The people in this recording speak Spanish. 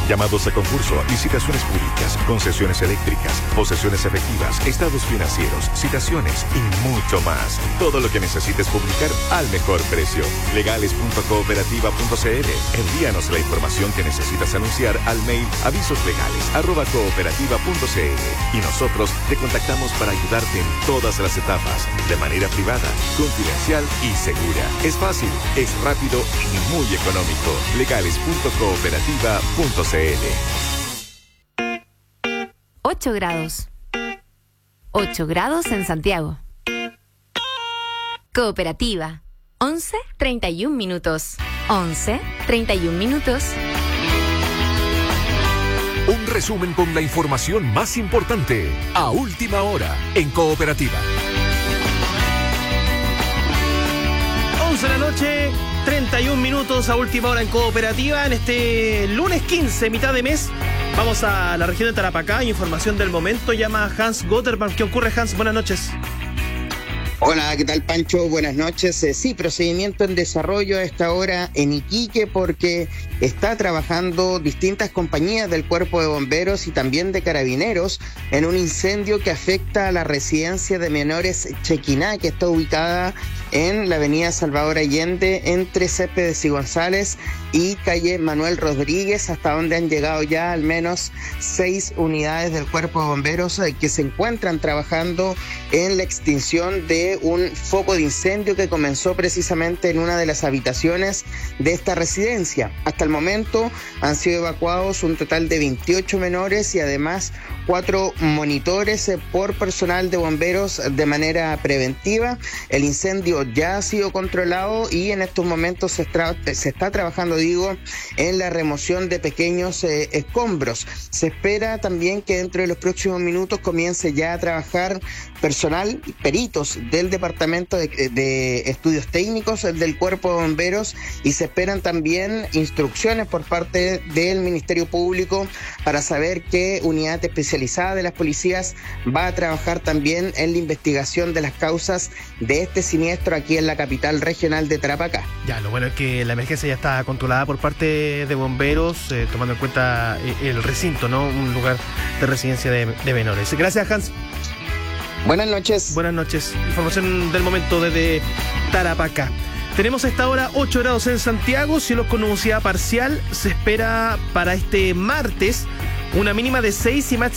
Llamados a concurso, licitaciones públicas, concesiones eléctricas, posesiones efectivas, estados financieros, citaciones y mucho más. Todo lo que necesites publicar al mejor precio. Legales.cooperativa.cl. Envíanos la información que necesitas anunciar al mail avisoslegales@cooperativa.cl y nosotros te contactamos para ayudarte en todas las etapas, de manera privada, confidencial y segura. Es fácil, es rápido y muy económico. Legales.cooperativa.cl. 8 grados. 8 grados en Santiago. Cooperativa. 11:31 minutos. 11:31 minutos. Un resumen con la información más importante a última hora en Cooperativa. 11 de la noche, 31 minutos a última hora en Cooperativa. En este lunes 15, mitad de mes, vamos a la región de Tarapacá. Información del momento, llama Hans Gotterman. ¿Qué ocurre, Hans? Buenas noches. Hola, ¿qué tal, Pancho? Buenas noches. Sí, procedimiento en desarrollo a esta hora en Iquique porque está trabajando distintas compañías del Cuerpo de Bomberos y también de Carabineros en un incendio que afecta a la residencia de menores Chequiná, que está ubicada en la avenida Salvador Allende entre Céspedes y González y calle Manuel Rodríguez, hasta donde han llegado ya al menos 6 unidades del Cuerpo de Bomberos que se encuentran trabajando en la extinción de un foco de incendio que comenzó precisamente en una de las habitaciones de esta residencia. Hasta el momento han sido evacuados un total de 28 menores y además 4 monitores por personal de bomberos de manera preventiva. El incendio ya ha sido controlado y en estos momentos se está trabajando, en la remoción de pequeños escombros. Se espera también que dentro de los próximos minutos comience ya a trabajar personal, peritos del Departamento de Estudios Técnicos del Cuerpo de Bomberos, y se esperan también instrucciones por parte del Ministerio Público para saber qué unidad especializada de las policías va a trabajar también en la investigación de las causas de este siniestro aquí en la capital regional de Tarapacá. Ya, lo bueno es que la emergencia ya está controlada por parte de bomberos, tomando en cuenta el recinto, ¿no? Un lugar de residencia de menores. Gracias, Hans. Buenas noches. Buenas noches. Información del momento desde Tarapacá. Tenemos a esta hora 8 grados en Santiago, cielos con nubosidad parcial. Se espera para este martes una mínima de 6 y máxima